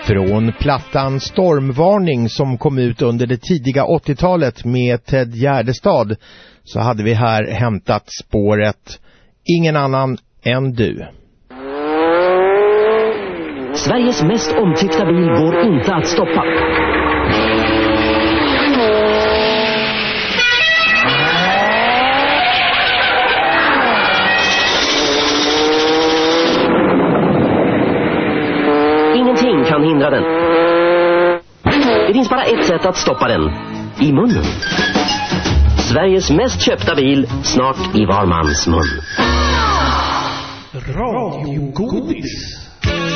Från plattan Stormvarning som kom ut under det tidiga 80-talet med Ted Gärdestad så hade vi här hämtat spåret Ingen annan än du. Sveriges mest omtyckta bil går inte att stoppa. Ingenting kan hindra den. Det finns bara ett sätt att stoppa den. I munnen. Sveriges mest köpta bil, snart i var mans mun. Radio Godis.